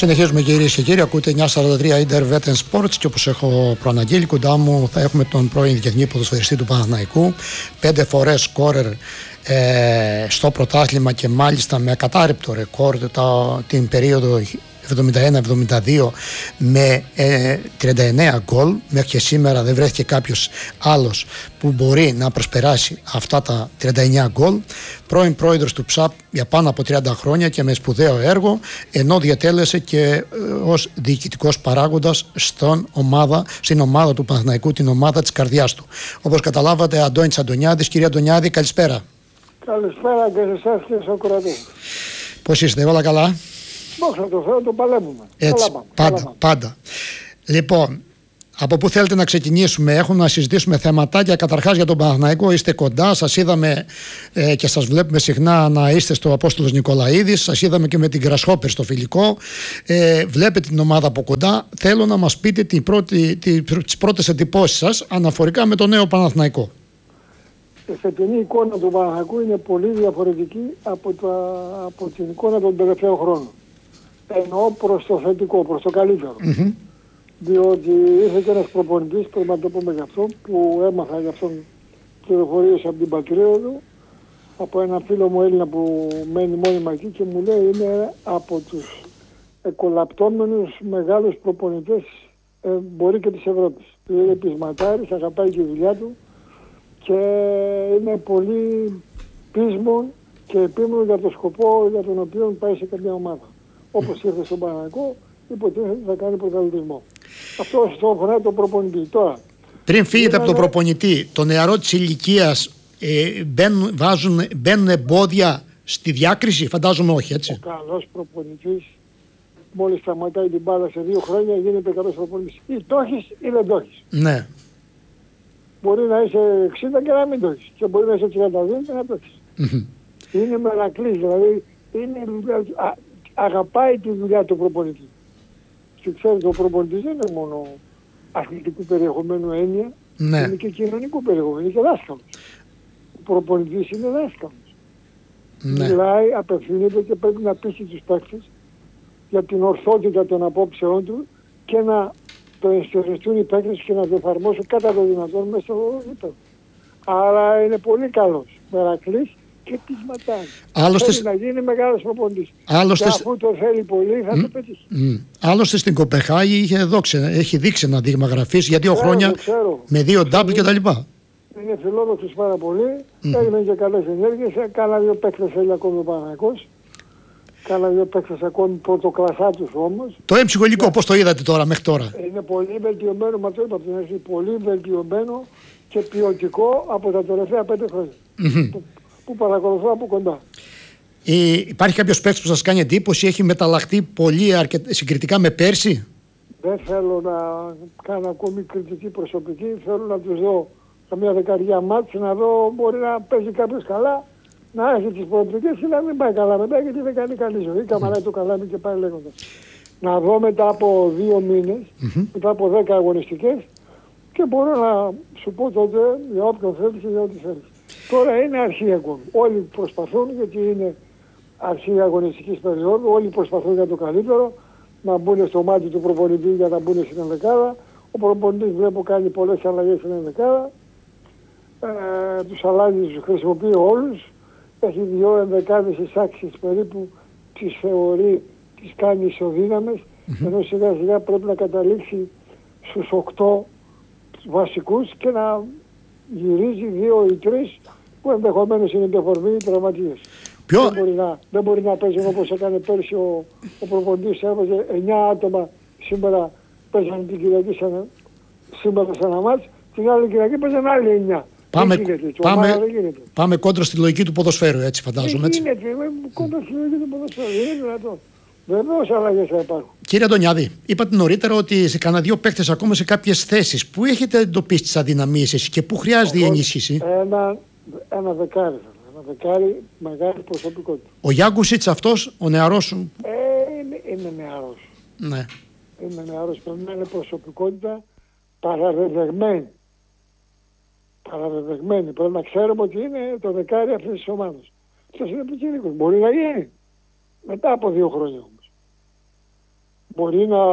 Συνεχίζουμε κυρίες και κύριοι, ακούτε 943 Ίντερ Βέτεν Sports και όπως έχω προαναγγείλει κοντά μου θα έχουμε τον πρώην διεθνή ποδοσφαιριστή του Παναθηναϊκού, 5 φορές σκόρερ στο πρωτάθλημα και μάλιστα με ακατάρρυπτο ρεκόρ την περίοδο 71-72 με 39 γκολ. Μέχρι και σήμερα δεν βρέθηκε κάποιος άλλος που μπορεί να προσπεράσει αυτά τα 39 γκολ. Πρώην πρόεδρος του ΨΑΠ για πάνω από 30 χρόνια και με σπουδαίο έργο, ενώ διατέλεσε και ως διοικητικός παράγοντας στην ομάδα του Παναθηναϊκού, την ομάδα της καρδιάς του. Όπως καταλάβατε, Αντώνης Αντωνιάδης. Κύριε Αντωνιάδη, καλησπέρα. Καλησπέρα και σε εσάς και στον κρατή. Πώς είστε, όλα καλά? Δόξα τω Θεώ, το παλεύουμε. Έτσι, πάντα. Λοιπόν, από πού θέλετε να ξεκινήσουμε? Έχουμε να συζητήσουμε θεματάκια. Καταρχάς για τον Παναθηναϊκό, είστε κοντά. Σας είδαμε και σας βλέπουμε συχνά να είστε στο Απόστολος Νικολαίδης. Σας είδαμε και με την Grasshopper στο φιλικό. Βλέπετε την ομάδα από κοντά. Θέλω να μας πείτε τις πρώτες εντυπώσεις σας αναφορικά με το νέο Παναθηναϊκό. Η φετινή εικόνα του Παναθηναϊκού είναι πολύ διαφορετική από την εικόνα των τελευταίων χρόνων. Εννοώ προς το θετικό, προς το καλύτερο. Διότι ήρθε και ένας προπονητής, πρέπει να το πούμε γι' αυτό, που έμαθα γι' αυτόν πληροφορίες από την πατρίδα του, από ένα φίλο μου Έλληνα που μένει μόνιμα εκεί και μου λέει είναι από τους εκολαπτώμενους μεγάλους προπονητές μπορεί και της Ευρώπης. Είναι πεισματάρης, αγαπάει τη δουλειά του και είναι πολύ πείσμον και επίμονο για το σκοπό για τον οποίο πάει σε κάποια ομάδα. Όπως ήρθε στον Παναθηναϊκό, υποτίθεται ότι θα κάνει πρωταθλητισμό. Αυτό στο αφορά τον προπονητή. Τώρα, πριν φύγετε από τον προπονητή, το νεαρό της ηλικίας μπαίνουν εμπόδια στη διάκριση? Φαντάζομαι όχι, έτσι. Ο καλός προπονητής, μόλις σταματάει την μπάλα σε 2 χρόνια, γίνεται καλός προπονητής. Ή το έχεις ή δεν το έχεις. Ναι. Μπορεί να είσαι 60 και να μην το έχεις. Και μπορεί να είσαι 32 και να το έχεις. Είναι μερακλής, δηλαδή αγαπάει τη δουλειά του προπονητή. Και ξέρετε, ο προπονητής δεν είναι μόνο αθλητικού περιεχομένου έννοια, ναι. Είναι και κοινωνικού περιεχομένου, είναι και δάσκαλος. Ο προπονητής είναι δάσκαλος. Ναι. Μιλάει, απευθύνεται και πρέπει να πείσει τους παίκτες για την ορθότητα των απόψεών του και να το ενστερνιστούν οι παίκτες και να το εφαρμόσουν κατά το δυνατόν μέσα στο γήπεδο. Άρα είναι πολύ καλός, μερακλής και πεισματάρης. Θέλει να γίνει μεγάλος προπονητής. Και αφού το θέλει πολύ θα το πετύχει. Άλλωστε στην Κοπεχάγη έχει δείξει ένα δείγμα γραφής για 2 χρόνια με 2 double κτλ. Είναι φιλόδοξος πάρα πολύ. Έγινε και καλές ενέργειες. Κάνα 2 παίκτες θέλει ακόμη ο Παναθηναϊκός. Κάνα 2 παίκτες ακόμη πρωτοκλασσάτους όμως. Το εμψυχολικό πώς το είδατε τώρα μέχρι τώρα? Είναι πολύ βελτιωμένο, μα το είπα από την αρχή, πολύ βελτιωμένο και ποιοτικό από τα τελευταία 5 χρόνια. Που παρακολουθώ από κοντά. Υπάρχει κάποιος παίκτης που σας κάνει εντύπωση, έχει μεταλλαχθεί πολύ συγκριτικά με πέρσι? Δεν θέλω να κάνω ακόμη κριτική προσωπική, θέλω να τους δω καμιά δεκαριά μάτς, να δω μπορεί να παίζει κάποιος καλά, να έχει τις προοπτικές ή να μην πάει καλά μετά γιατί δεν κάνει καλή ζωή, καμαράει το καλάμι και πάει λέγοντας. Να δω μετά από 2 μήνες, μετά από 10 αγωνιστικές και μπορώ να σου πω τότε για όποιον θέλεις και για ό,τι θέλεις. Τώρα είναι αρχή ακόμη. Όλοι προσπαθούν γιατί είναι αρχή αγωνιστικής περίοδου. Όλοι προσπαθούν για το καλύτερο να μπουν στο μάτι του προπονητή για να μπουν στην ενδεκάδα. Ο προπονητής βλέπω κάνει πολλές αλλαγές στην ενδεκάδα. Τους αλλάζει, τους χρησιμοποιεί όλους. Έχει 2 ενδεκάδες εισάξεις περίπου, τις θεωρεί, τις κάνει ισοδύναμες. Ενώ σιγά σιγά πρέπει να καταλήξει στους 8 βασικούς και να γυρίζει 2 ή 3 που ενδεχομένως είναι διαφορμοί ή τραυματίες. Δεν μπορεί να παίζει όπως έκανε πέρσι ο προπονητής, έβαζε 9 άτομα σήμερα παίζανε την Κυριακή σήμερα σε ένα μάτς, την άλλη Κυριακή παίζανε άλλοι 9. Πάμε κόντρα στη λογική του ποδοσφαίρου, έτσι φαντάζομαι. Δεν γίνεται, κόντρα στη λογική του ποδοσφαίρου, δεν είναι δυνατόν. Βεβαίως αλλαγές θα υπάρχουν. Κύριε Αντωνιάδη, είπατε νωρίτερα ότι σε κανένα 2 παίκτες ακόμα σε κάποιες θέσεις. Πού έχετε εντοπίσει τις αδυναμίες εσείς και πού χρειάζεται η ενίσχυση? Ένα δεκάρι. Ένα δεκάρι μεγάλη προσωπικότητα. Ο Γιάνκουσιτς αυτός, ο νεαρός. Είναι νεαρός. Ναι. Είναι νεαρός. Πρέπει να είναι προσωπικότητα παραδεδεγμένη. Πρέπει να ξέρουμε ότι είναι το δεκάρι αυτής της ομάδας. Αυτός είναι επικίνδυνος. Μπορεί να γίνει. Μετά από 2 χρόνια όμως. μπορεί να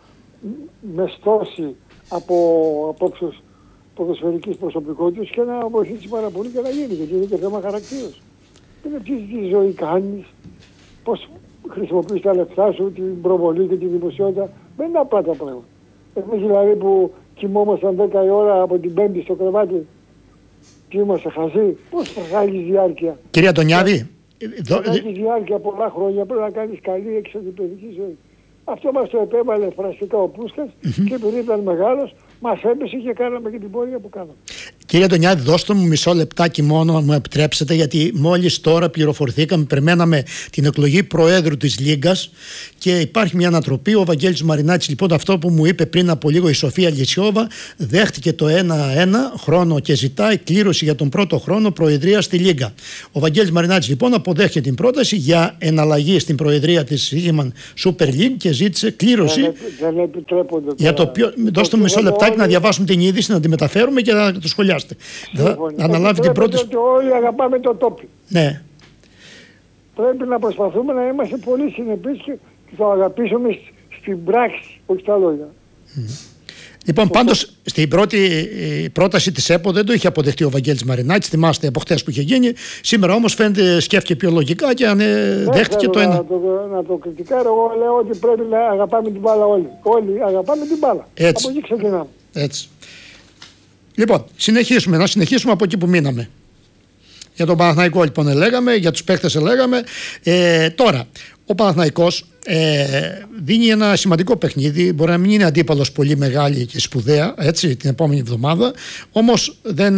μεστώσει από απόψεως ποδοσφαιρικής προσωπικότητας και να βοηθήσει πάρα πολύ και να γίνει, γιατί είναι και θέμα χαρακτήρας. Είναι τι ζωή κάνεις, πώς χρησιμοποιείς τα λεφτά σου, την προβολή και τη δημοσιότητα. Δεν είναι απλά τα πράγματα. Εμείς δηλαδή που κοιμόμασταν 10 η ώρα από την Πέμπτη στο κρεβάτι και είμαστε χαζοί, πώς θα κάνεις διάρκεια. Κύριε Αντωνιάδη, θα κάνεις διάρκεια πολλά χρόνια, πρέπει να κάνεις καλή εξωτερική ζωή. Αυτό μας το επέβαλε φραστικά ο Πούσκας και επειδή ήταν μεγάλος, μας έπεσε και κάναμε και την πορεία που κάναμε. Κύριε Αντωνιάδη, δώστε μου μισό λεπτάκι μόνο, αν μου επιτρέψετε, γιατί μόλις τώρα πληροφορηθήκαμε, περιμέναμε την εκλογή Προέδρου της Λίγκας και υπάρχει μια ανατροπή. Ο Βαγγέλης Μαρινάκης, λοιπόν, αυτό που μου είπε πριν από λίγο η Σοφία Λυσιόβα, δέχτηκε το 1-1 χρόνο και ζητάει κλήρωση για τον πρώτο χρόνο προεδρία στη Λίγκα. Ο Βαγγέλης Μαρινάκης, λοιπόν, αποδέχεται την πρόταση για εναλλαγή στην προεδρία της Human Super League και ζήτησε κλήρωση. Δεν επιτρέπονται. Για το ποιο... Δώστε μου μισό λεπτάκι να διαβάσουμε την είδηση, να τη μεταφέρουμε και να το σχολιάσουμε. Να αναλάβει την πρώτη. Ότι όλοι αγαπάμε το τόπι. Ναι. Πρέπει να προσπαθούμε να είμαστε πολύ συνεπείς και το αγαπήσουμε στην πράξη, όχι στα λόγια. Λοιπόν, πάντως στην πρώτη πρόταση της ΕΠΟ δεν το είχε αποδεχτεί ο Βαγγέλης Μαρινάκης. Θυμάστε από χτες που είχε γίνει. Σήμερα όμως φαίνεται σκέφτηκε πιο λογικά και δέχτηκε το ένα. Να το κριτικάρω, εγώ λέω ότι πρέπει να αγαπάμε την μπάλα όλοι. Όλοι αγαπάμε την μπάλα. Έτσι. Από εκεί ξεκινάμε. Έτσι. Λοιπόν, να συνεχίσουμε από εκεί που μείναμε. Για τον Παναθηναϊκό λοιπόν λέγαμε, για τους παίκτες λέγαμε. Τώρα, ο Παναθηναϊκός δίνει ένα σημαντικό παιχνίδι. Μπορεί να μην είναι αντίπαλος πολύ μεγάλη και σπουδαία, έτσι, την επόμενη εβδομάδα. Όμως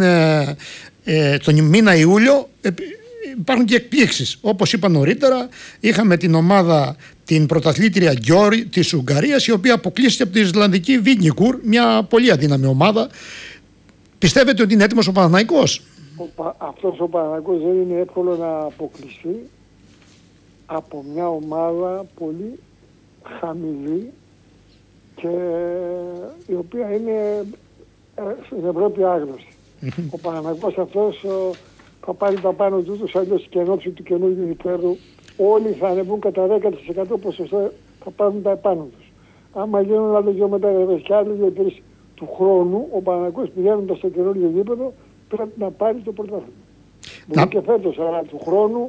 τον μήνα Ιούλιο υπάρχουν και εκπλήξεις. Όπως είπα νωρίτερα, είχαμε την ομάδα, την πρωταθλήτρια Γκιόρι της Ουγγαρίας, η οποία αποκλείστηκε από τη Ισλανδική Βίνικουρ, μια πολύ αδύναμη ομάδα. Πιστεύετε ότι είναι έτοιμος ο Παναθηναϊκός? Αυτός ο Παναθηναϊκός δεν είναι εύκολο να αποκλειστεί από μια ομάδα πολύ χαμηλή και η οποία είναι στην Ευρώπη άγνωστη. Ο Παναθηναϊκός αυτός θα πάρει τα πάνω του τους, αλλιώς και ενόψει του καινούργιου υπέρου όλοι θα ανεβούν κατά 10% ποσοστό, θα πάρουν τα επάνω τους. Άμα γίνουν άλλες δύο μεταγραφές και άλλες δύο τρεις του χρόνου, ο Παναθηναϊκός πηγαίνοντας στο καινούργιο γήπεδο πρέπει να πάρει το πρωτάθλημα. Μπορεί και φέτος, αλλά του χρόνου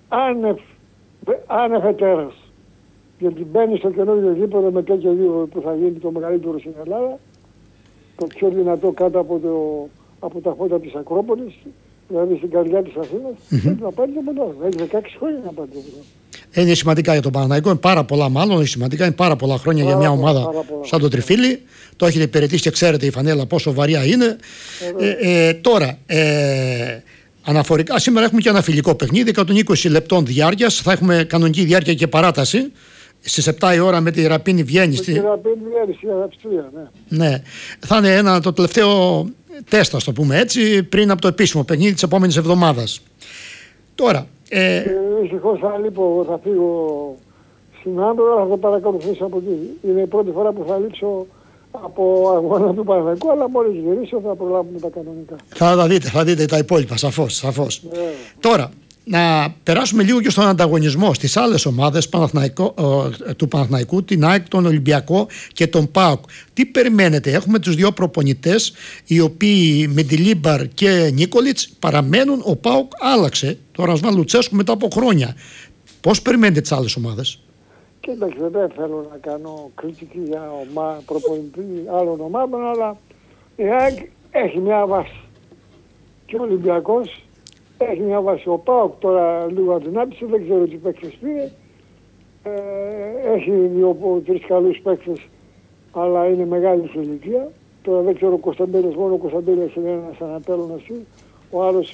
άνευ τέρας. Γιατί μπαίνει στο καινούργιο γήπεδο με τέτοιο γήπεδο που θα γίνει το μεγαλύτερο στην Ελλάδα, το πιο δυνατό κάτω από τα φώτα της Ακρόπολης, δηλαδή στην καρδιά της Αθήνας, πρέπει να πάρει το πρωτάθλημα. Έχει 16 χρόνια να πάρει το πρωτάθλημα. Είναι σημαντικά για τον Παναθηναϊκό, είναι πάρα πολλά μάλλον, σημαντικά, είναι πάρα πολλά χρόνια για μια ομάδα σαν το Τριφύλι. Το έχετε υπηρετήσει και ξέρετε η φανέλα πόσο βαριά είναι. Τώρα, αναφορικά, σήμερα έχουμε και ένα φιλικό παιχνίδι, 120 λεπτών διάρκειας, θα έχουμε κανονική διάρκεια και παράταση. Στις 7 η ώρα με τη Ραπίνη Βιέννη. Τη Ραπίνη Βιέννη, στην Αυστρία, ναι. Θα είναι το τελευταίο τεστ, ας το πούμε έτσι, πριν από το επίσημο παιχνίδι της επόμενης εβδομάδας. Τώρα. Ευτυχώς θα λείπω, θα φύγω στην Άντορα, θα το παρακολουθήσω από εκεί. Είναι η πρώτη φορά που θα λείψω από αγώνα του Παναθηναϊκού, αλλά μόλις γυρίσω θα προλάβουμε τα κανονικά. Θα δείτε τα υπόλοιπα, σαφώς. Τώρα, να περάσουμε λίγο και στον ανταγωνισμό στις άλλες ομάδες του Παναθηναϊκού, την ΑΕΚ, τον Ολυμπιακό και τον ΠΑΟΚ. Τι περιμένετε? Έχουμε τους δύο προπονητές, οι οποίοι με τη Λίμπαρ και Νίκολιτς παραμένουν. Ο ΠΑΟΚ άλλαξε το Ρασβάν Λουτσέσκου μετά από χρόνια. Πώς περιμένετε τις άλλες ομάδες? Κοίταξε, δεν θέλω να κάνω κριτική για προπονητή άλλων ομάδων, αλλά η ΑΕΚ έχει μια βάση. Και ο Ολυμπιακός έχει μια βάση. Ο ΠΑΟΚ τώρα λίγο αδυνάτησε, δεν ξέρω τι παίκτες πήρε. Έχει 2-3 καλούς παίκτες, αλλά είναι μεγάλη ηλικία. Τώρα δεν ξέρω ο Κωνσταντέλιας, μόνο ο Κωνσταντέλιας είναι ένας ανατέλλονας. Ο άλλος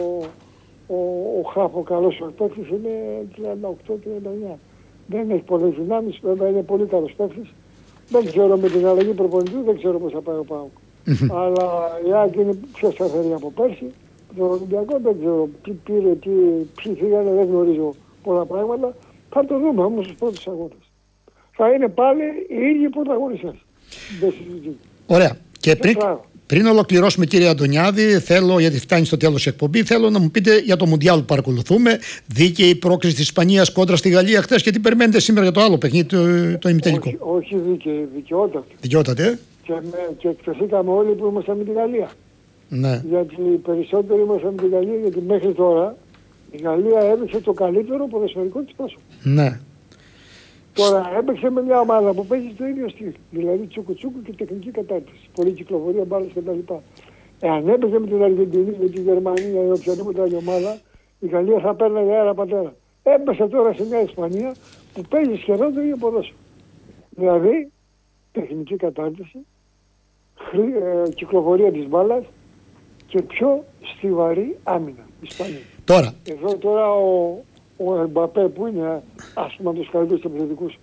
ο Χάφο καλός παίκτης είναι 38-39. Δεν έχει πολλές δυνάμεις, βέβαια είναι πολύ καλός παίκτης. Δεν ξέρω με την αλλαγή προπονητή, δεν ξέρω πώς θα πάει ο ΠΑΟΚ. Αλλά η ΑΕΚ είναι πιο σταθερή από πέρσι. Το Ολυμπιακό δεν ξέρω τι πήρε, ποιοι φύγανε, δεν γνωρίζω πολλά πράγματα. Θα το δούμε όμως στους πρώτους αγώνες. Θα είναι πάλι οι ίδιοι πρωταγωνιστές. Δεν συζητείτε. Ωραία. Πριν ολοκληρώσουμε, κύριε Αντωνιάδη, θέλω, γιατί φτάνει στο τέλος η εκπομπή, θέλω να μου πείτε για το Μουντιάλ που παρακολουθούμε. Δίκαιη η πρόκριση της Ισπανίας κόντρα στη Γαλλία χθες και τι περιμένετε σήμερα για το άλλο παιχνίδι, το ημιτελικό? Όχι δίκαιη, δικαιότατη. Δικαιότατη, Και εκπαιδευτήκαμε όλοι που ήμασταν με τη Γαλλία. Ναι. Γιατί οι περισσότεροι ήμασταν με τη Γαλλία, γιατί μέχρι τώρα η Γαλλία έδειξε το καλύτερο ποδοσφαιρικό της πρόσωπο. Ναι. Τώρα έπαιξε με μια ομάδα που παίζει το ίδιο στυλ. Δηλαδή τσουκουτσούκου και τεχνική κατάρτιση. Πολλή κυκλοφορία, μπάλες κτλ. Εάν έπαιζε με την Αργεντινή, με τη Γερμανία ή οποιαδήποτε άλλη ομάδα, η Γαλλία θα παίρνει αέρα πατέρα. Έπεσε τώρα σε μια Ισπανία που παίζει σχεδόν το ίδιο ποδόσφαιρο. Δηλαδή τεχνική κατάρτιση, κυκλοφορία της μπάλας και πιο στιβαρή άμυνα. Ισπανία. Τώρα. Εδώ τώρα ο Εμπαπέ που είναι ας πούμε από τους καλύτερους επιθετικούς,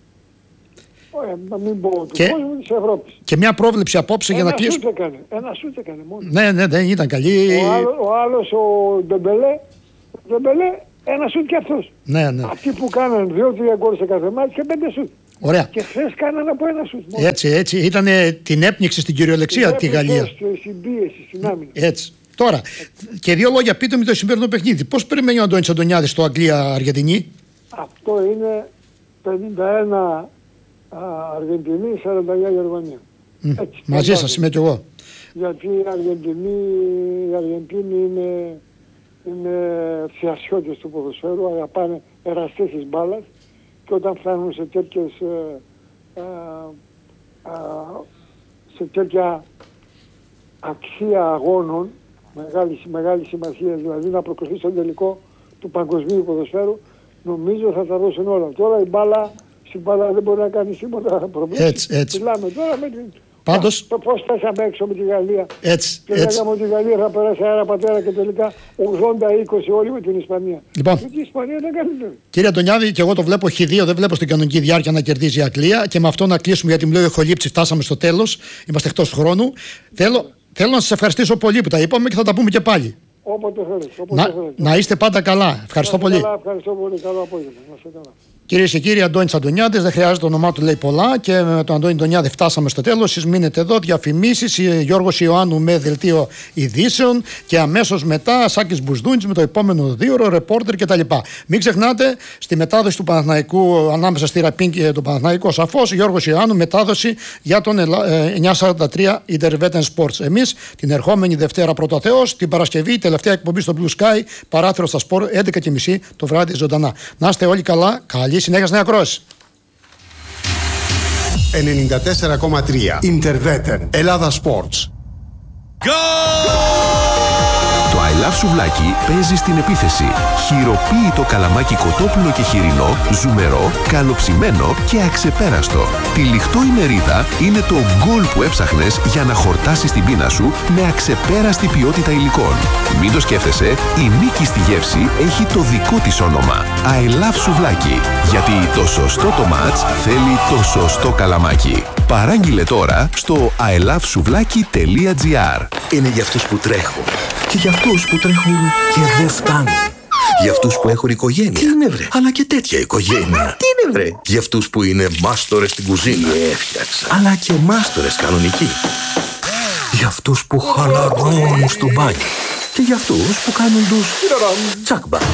να μην πω του κόσμου της Ευρώπης. Και μια πρόβλεψη απόψε για να κλείσουμε. Ένα σούτ έκανε μόνο. Ναι, δεν ήταν καλή. Ο άλλος ο Ντεμπελέ, ένα σούτ και αυτός. Ναι. Αυτοί που κάναν 2-3 γκολ σε κάθε μάτι και 5 σούτ. Ωραία. Και χθες κάνανε από ένα σούτ. Έτσι. Ήταν την έπνιξη στην κυριολεξία τη Γαλλία. Στην πίεση, στην άμυνα. Έτσι. Τώρα, και δύο λόγια πείτε με το σημερινό παιχνίδι. Πώς περιμένει ο Αντώνης Αντωνιάδης στο Αγγλία-Αργεντινή? Αυτό είναι 51 Αργεντινή, 49 Γερμανία. Μαζί σας είμαι κι εγώ. Γιατί η Αργεντινή είναι θειασιώτες του ποδοσφαίρου, αγαπάνε εραστές της μπάλας και όταν φτάνουν σε τέτοια αξία αγώνων, μεγάλη σημασία, δηλαδή να προκριθεί στον τελικό του παγκοσμίου ποδοσφαίρου, νομίζω θα τα δώσουν όλα. Τώρα η μπάλα, στην μπάλα δεν μπορεί να κάνει τίποτα προβλήματα. Έτσι. Μιλάμε τώρα με την... Πάντως... Πώς πέσαμε έξω με τη Γαλλία. Έτσι. Και λέγαμε ότι η Γαλλία θα περάσει αέρα πατέρα και τελικά 80-20 όλοι με την Ισπανία. Λοιπόν, γιατί η Ισπανία ήταν καλύτερη. Κύριε Αντωνιάδη, και εγώ το βλέπω Χ2, δεν βλέπω στην κανονική διάρκεια να κερδίζει η Αγγλία. Και με αυτό να κλείσουμε, γιατί μου λέει έχω λείψει, φτάσαμε στο τέλος. Είμαστε εκτός χρόνου. Θέλω να σας ευχαριστήσω πολύ που τα είπαμε και θα τα πούμε και πάλι. Όποτε θέλεις. Να είστε πάντα καλά. Ευχαριστώ πολύ. Ευχαριστώ πολύ. Καλό απόγευμα. Κυρίες και κύριοι, Αντώνης Αντωνιάδης, δεν χρειάζεται το όνομά του, λέει πολλά. Και με τον Αντώνη Αντωνιάδη φτάσαμε στο τέλος. Εσείς μείνετε εδώ, διαφημίσεις, Γιώργος Ιωάννου με δελτίο ειδήσεων και αμέσως μετά Σάκης Μπουσδούνης με το επόμενο 2ωρο, ρεπόρτερ κτλ. Μην ξεχνάτε, στη μετάδοση του Παναθηναϊκού ανάμεσα στη Ραπίν και τον Παναθηναϊκό, σαφώς Γιώργος Ιωάννου, μετάδοση για τον 943 Intervetten Sports. Εμείς την ερχόμενη Δευτέρα πρώτα Θεός, την Παρασκευή, τελευταία εκπομπή στο Blue Sky, παράθυρο στα Σπορ, 11:30 το βράδυ ζωντανά. Να είστε όλοι καλά, καλή συνέχεια στην ακρόαση. 94,3 Intervetten Ελλάδα Sports. Το I Love Σουβλάκι παίζει στην επίθεση. Χειροποίητο καλαμάκι κοτόπουλο και χοιρινό, ζουμερό, καλοψημένο και αξεπέραστο. Τυλιχτό η μερίδα είναι το γκολ που έψαχνες για να χορτάσεις την πείνα σου με αξεπέραστη ποιότητα υλικών. Μην το σκέφτεσαι, η νίκη στη γεύση έχει το δικό της όνομα. I Love Σουβλάκι. Γιατί το σωστό το μάτς θέλει το σωστό καλαμάκι. Παράγγειλε τώρα στο ilovesuvlaki.gr. Είναι για αυτούς που τρέχουν και για αυτούς που τρέχουν και δεν φτάνουν. Για αυτούς που έχουν οικογένεια. Τι είναι βρε? Αλλά και τέτοια οικογένεια. Τι είναι βρε? Για αυτούς που είναι μάστορες στην κουζίνα. Έφτιαξα. Αλλά και μάστορες κανονικοί. Για αυτούς που χαλαρώνουν στο μπάνιο. Και για αυτούς που κάνουν τους τσακμπα.